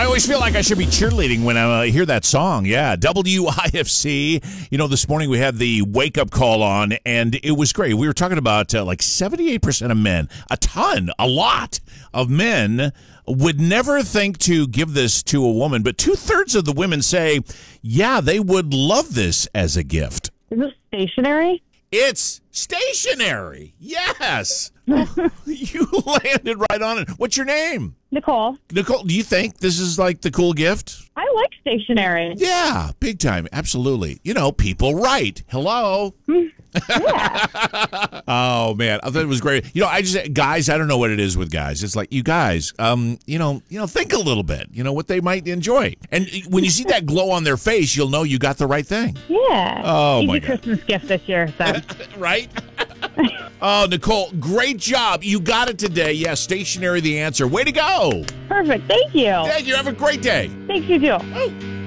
I always feel like I should be cheerleading when I hear that song. Yeah, WIFC. You know, this morning we had the wake-up call on, and it was great. We were talking about like 78% of men, a lot of men would never think to give this to a woman, but 2/3 of the women say, yeah, they would love this as a gift. Is it stationary? It's stationary. Yes. You landed right on it. What's your name? Nicole. Nicole, do you think this is like the cool gift? I like stationary. Yeah, big time. Absolutely. You know, people write. Hello. Yeah. Oh, man. I thought it was great. You know, guys, I don't know what it is with guys. It's like, you guys, think a little bit, what they might enjoy. And when you see that glow on their face, you'll know you got the right thing. Yeah. Oh, Easy my God. Christmas gift this year, so. Right? Oh, Nicole, great job. You got it today. Yeah, stationary the answer. Way to go. Perfect. Thank you. Thank you. Have a great day. Thanks, you too. Oh.